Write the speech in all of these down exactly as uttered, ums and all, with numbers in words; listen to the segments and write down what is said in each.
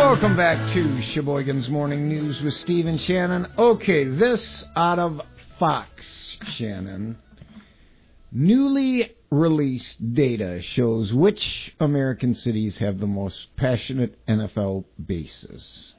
Welcome back to Sheboygan's Morning News with Steve and Shannon. Okay, this out of Fox, Shannon. Newly released data shows which American cities have the most passionate N F L bases.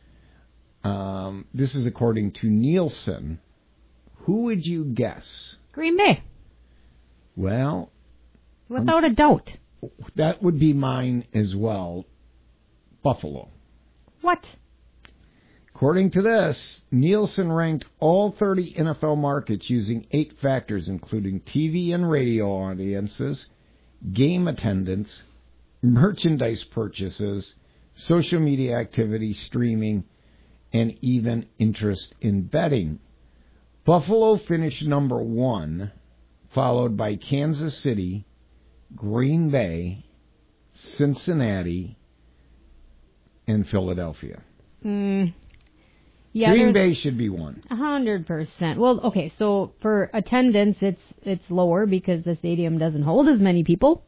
Um, this is according to Nielsen. Who would you guess? Green Bay. Well, without um, a doubt. That would be mine as well. Buffalo. What? According to this, Nielsen ranked all thirty N F L markets using eight factors, including T V and radio audiences, game attendance, merchandise purchases, social media activity, streaming, and even interest in betting. Buffalo finished number one, followed by Kansas City, Green Bay, Cincinnati, and Philadelphia. Mm. Yeah, Green Bay should be one. A hundred percent. Well, okay, so for attendance, it's it's lower because the stadium doesn't hold as many people.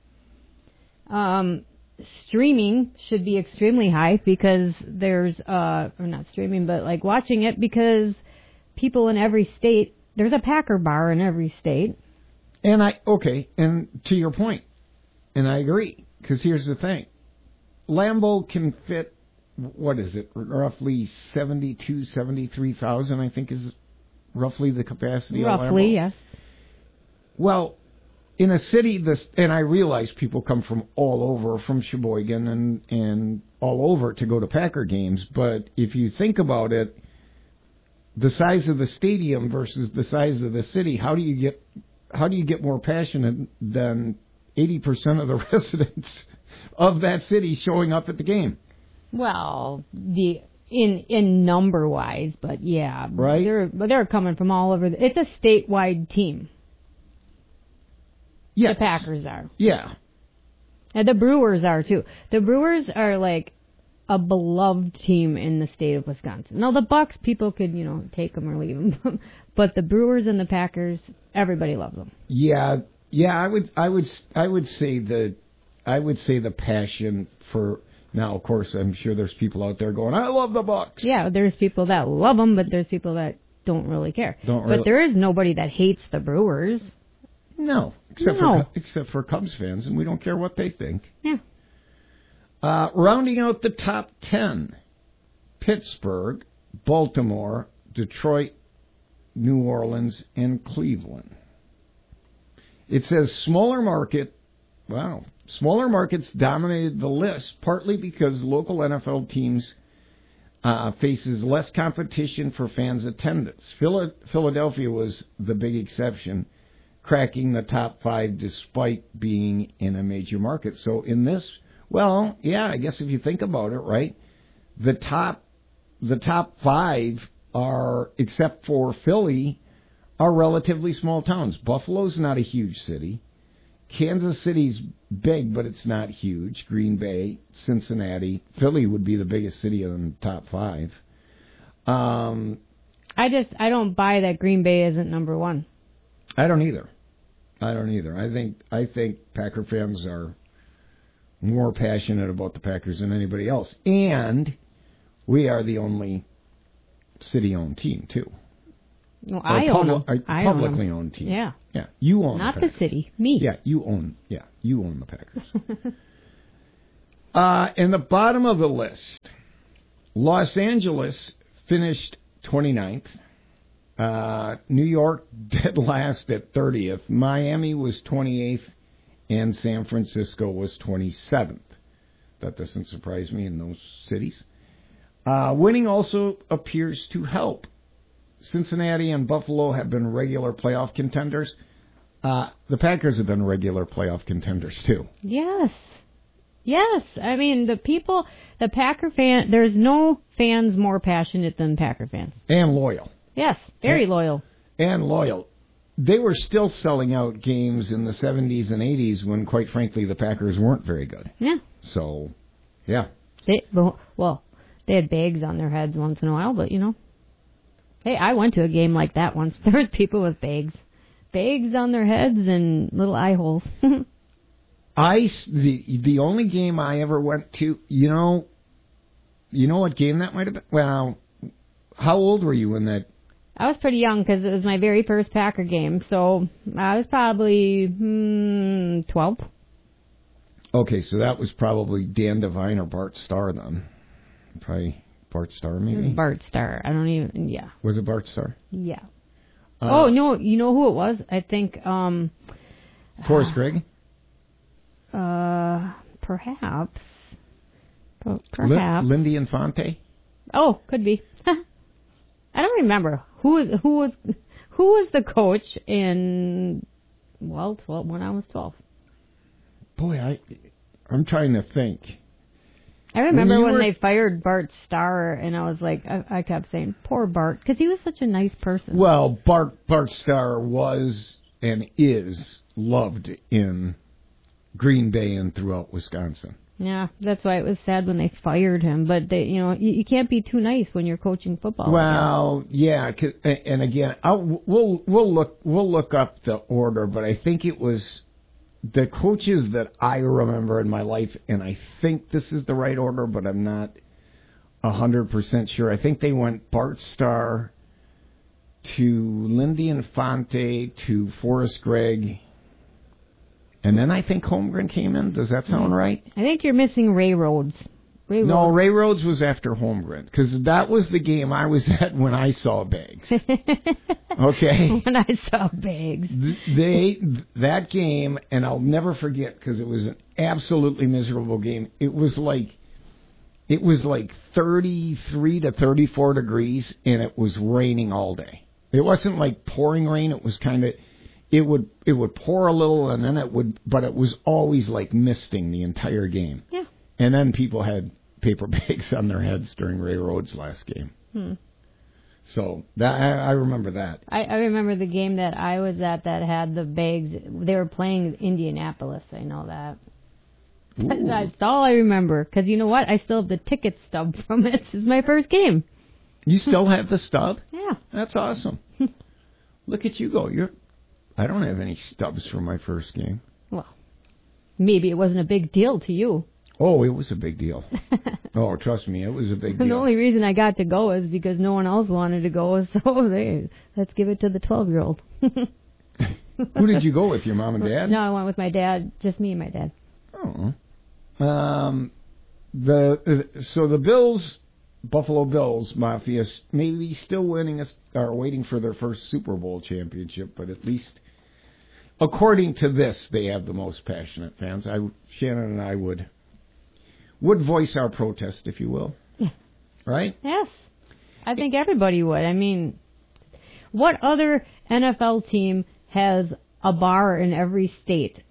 Um, streaming should be extremely high because there's uh, or not streaming, but like watching it because people in every state. There's a Packer bar in every state. And I okay, and to your point, and I agree because here's the thing: Lambeau can fit. What is it? Roughly seventy-two, seventy-three thousand, I think, is roughly the capacity roughly, of Lambeau. Yes. Well, in a city, this, and I realize people come from all over, from Sheboygan and, and all over to go to Packer games, but if you think about it, the size of the stadium versus the size of the city, how do you get how do you get more passionate than eighty percent of the residents of that city showing up at the game? Well, the in in number wise, but yeah, right. They're but they're coming from all over. The, it's a statewide team. Yes, the Packers are. Yeah, and the Brewers are too. The Brewers are like a beloved team in the state of Wisconsin. Now the Bucks, people could you know take them or leave them, but the Brewers and the Packers, everybody loves them. Yeah, yeah. I would, I would, I would say the, I would say the passion for. Now, of course, I'm sure there's people out there going, I love the Bucks. Yeah, there's people that love them, but there's people that don't really care. Don't really... But there is nobody that hates the Brewers. No, except no. for except for Cubs fans, and we don't care what they think. Yeah. Uh, rounding out the top ten, Pittsburgh, Baltimore, Detroit, New Orleans, and Cleveland. It says smaller market, wow, smaller markets dominated the list, partly because local N F L teams uh, faces less competition for fans' attendance. Philadelphia was the big exception, cracking the top five despite being in a major market. So in this, well, yeah, I guess if you think about it, right, the top the top five are, except for Philly, are relatively small towns. Buffalo's not a huge city. Kansas City's big, but it's not huge. Green Bay, Cincinnati, Philly would be the biggest city in the top five. Um, I just I don't buy that Green Bay isn't number one. I don't either. I don't either. I think I think Packer fans are more passionate about the Packers than anybody else, and we are the only city-owned team too. No, I own public, them. I publicly own owned team. Yeah. Yeah. You own Not the, the city. Me. Yeah, you own yeah, you own the Packers. uh in the bottom of the list, Los Angeles finished twenty-ninth. Uh New York dead last at thirtieth. Miami was twenty-eighth and San Francisco was twenty-seventh. That doesn't surprise me in those cities. Uh winning also appears to help. Cincinnati and Buffalo have been regular playoff contenders. Uh, the Packers have been regular playoff contenders, too. Yes. Yes. I mean, the people, the Packer fan, there's no fans more passionate than Packer fans. And loyal. Yes. Very and, loyal. And loyal. They were still selling out games in the seventies and eighties when, quite frankly, the Packers weren't very good. Yeah. So, yeah. They, well, they had bags on their heads once in a while, but, you know. Hey, I went to a game like that once. There was people with bags. Bags on their heads and little eye holes. I, the, the only game I ever went to, you know, you know what game that might have been? Well, how old were you when that? I was pretty young because it was my very first Packer game, so I was probably hmm, twelve. Okay, so that was probably Dan Devine or Bart Starr then. Probably Bart Starr, maybe? Bart Starr. I don't even, yeah. Was it Bart Starr? Yeah. Uh, oh, no, you know who it was? I think, um... Forrest Gregg? Uh, perhaps. Perhaps. L- Lindy Infante? Oh, could be. I don't remember. Who was, who was, who was the coach in, well, twelve, when I was twelve? Boy, I, I'm trying to think. I remember when, when were... they fired Bart Starr, and I was like, I, I kept saying, poor Bart, because he was such a nice person. Well, Bart Bart Starr was and is loved in Green Bay and throughout Wisconsin. Yeah, that's why it was sad when they fired him. But they, you know, you, you can't be too nice when you're coaching football. Well, yeah, cause, and again, I'll, we'll we'll look we'll look up the order, but I think it was the coaches that I remember in my life, and I think this is the right order, but I'm not a hundred percent sure. I think they went Bart Starr to Lindy Infante to Forrest Gregg. And then I think Holmgren came in. Does that sound right? I think you're missing Ray Rhodes. Ray no, Rhodes. Ray Rhodes was after Holmgren because that was the game I was at when I saw Bags. Okay? When I saw Bags. They, that game, and I'll never forget because it was an absolutely miserable game. It was like, it was like thirty-three to thirty-four degrees, and it was raining all day. It wasn't like pouring rain. It was kind of... It would it would pour a little, and then it would, but it was always like misting the entire game. Yeah. And then people had paper bags on their heads during Ray Rhodes' last game. Hmm. So that I, I remember that. I, I remember the game that I was at that had the bags. They were playing Indianapolis. I know that. Ooh. That's all I remember. Because you know what? I still have the ticket stub from it. This is my first game. You still have the stub? Yeah. That's awesome. Look at you go. You're. I don't have any stubs from my first game. Well, maybe it wasn't a big deal to you. Oh, it was a big deal. Oh, trust me, it was a big deal. The only reason I got to go is because no one else wanted to go, so they, let's give it to the twelve-year-old. Who did you go with, your mom and dad? No, I went with my dad, just me and my dad. Oh. Um, the So the Bills, Buffalo Bills Mafia, maybe still winning, are waiting for their first Super Bowl championship, but at least... According to this, they have the most passionate fans. I, Shannon and I would would voice our protest, if you will. Yeah. Right? Yes. I think everybody would. I mean, what other N F L team has a bar in every state?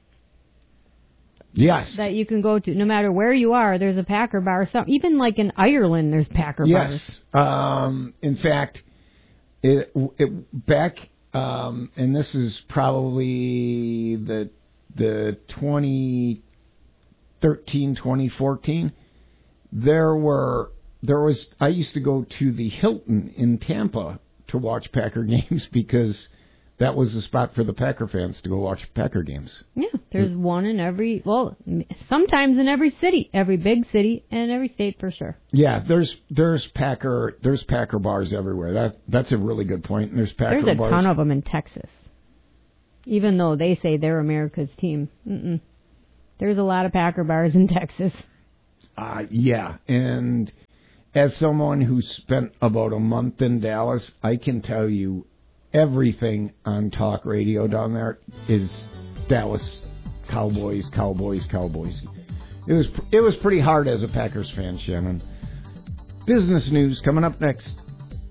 Yes. That you can go to. No matter where you are, there's a Packer bar. Some, even like in Ireland, there's Packer bars. Yes. Um, in fact, it, it, back... Um, and this is probably the the twenty thirteen, twenty fourteen. There were there was I used to go to the Hilton in Tampa to watch Packer games because that was the spot for the Packer fans to go watch Packer games. Yeah, there's one in every, well, sometimes in every city, every big city, and every state for sure. Yeah, there's there's Packer there's Packer bars everywhere. That that's a really good point. There's Packer There's a bars. ton of them in Texas, even though they say they're America's team. Mm-mm. There's a lot of Packer bars in Texas. Uh, yeah, and as someone who spent about a month in Dallas, I can tell you everything on talk radio down there is Dallas Cowboys, Cowboys, Cowboys. It was it was pretty hard as a Packers fan, Shannon. Business news coming up next.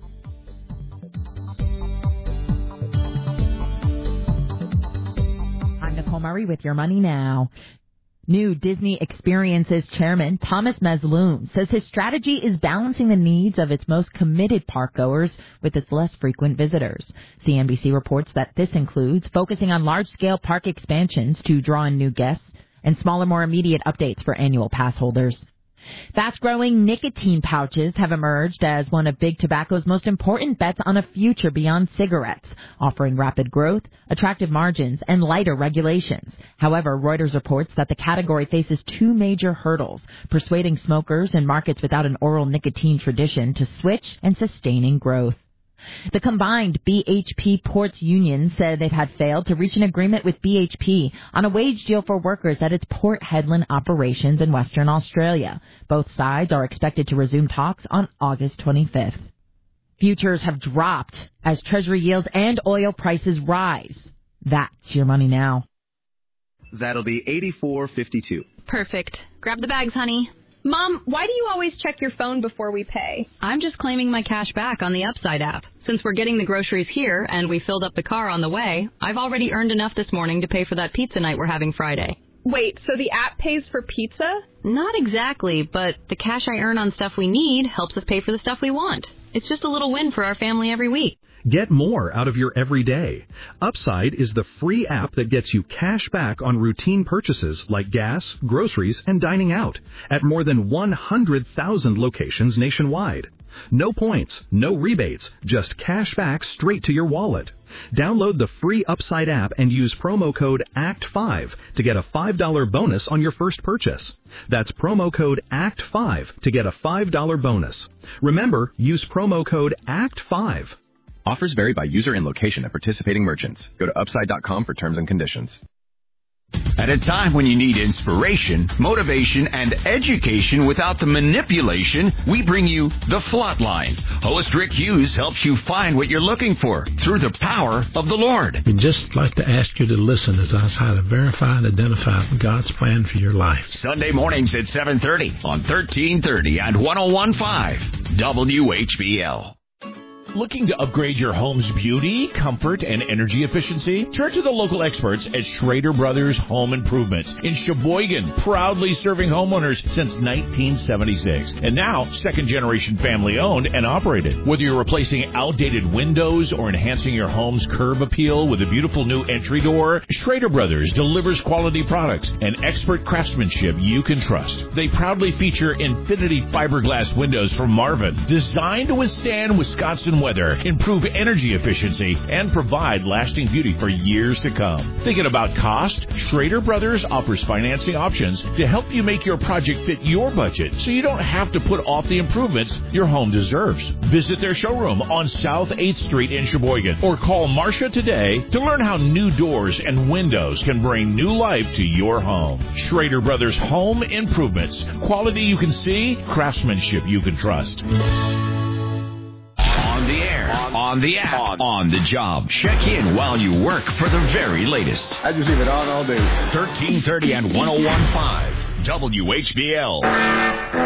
I'm Nicole Murray with Your Money Now. New Disney Experiences chairman Thomas Mesloon says his strategy is balancing the needs of its most committed parkgoers with its less frequent visitors. C N B C reports that this includes focusing on large-scale park expansions to draw in new guests and smaller, more immediate updates for annual pass holders. Fast-growing nicotine pouches have emerged as one of Big Tobacco's most important bets on a future beyond cigarettes, offering rapid growth, attractive margins, and lighter regulations. However, Reuters reports that the category faces two major hurdles, persuading smokers in markets without an oral nicotine tradition to switch and sustaining growth. The combined B H P Ports Union said it had failed to reach an agreement with B H P on a wage deal for workers at its Port Hedland operations in Western Australia. Both sides are expected to resume talks on August twenty-fifth. Futures have dropped as Treasury yields and oil prices rise. That's your money now. That'll be eighty-four fifty-two. Perfect. Grab the bags, honey. Mom, why do you always check your phone before we pay? I'm just claiming my cash back on the Upside app. Since we're getting the groceries here and we filled up the car on the way, I've already earned enough this morning to pay for that pizza night we're having Friday. Wait, so the app pays for pizza? Not exactly, but the cash I earn on stuff we need helps us pay for the stuff we want. It's just a little win for our family every week. Get more out of your everyday. Upside is the free app that gets you cash back on routine purchases like gas, groceries, and dining out at more than one hundred thousand locations nationwide. No points, no rebates, just cash back straight to your wallet. Download the free Upside app and use promo code A C T five to get a five dollars bonus on your first purchase. That's promo code A C T five to get a five dollars bonus. Remember, use promo code A C T five. Offers vary by user and location at participating merchants. Go to upside dot com for terms and conditions. At a time when you need inspiration, motivation, and education without the manipulation, we bring you The Flatline. Host Rick Hughes helps you find what you're looking for through the power of the Lord. We'd just like to ask you to listen as I try to verify and identify God's plan for your life. Sunday mornings at seven thirty on thirteen thirty and one oh one point five W H B L. Looking to upgrade your home's beauty, comfort, and energy efficiency? Turn to the local experts at Schrader Brothers Home Improvements in Sheboygan, proudly serving homeowners since nineteen seventy-six. And now, second-generation family-owned and operated. Whether you're replacing outdated windows or enhancing your home's curb appeal with a beautiful new entry door, Schrader Brothers delivers quality products and expert craftsmanship you can trust. They proudly feature Infinity fiberglass windows from Marvin, designed to withstand Wisconsin weather, improve energy efficiency, and provide lasting beauty for years to come. Thinking about cost? Schrader Brothers offers financing options to help you make your project fit your budget so you don't have to put off the improvements your home deserves. Visit their showroom on South eighth Street in Sheboygan or call Marcia today to learn how new doors and windows can bring new life to your home. Schrader Brothers Home Improvements. Quality you can see, craftsmanship you can trust. On the air, on, on the app, on. on the job. Check in while you work for the very latest. I just leave it on all day. thirteen thirty and one oh one point five W H B L.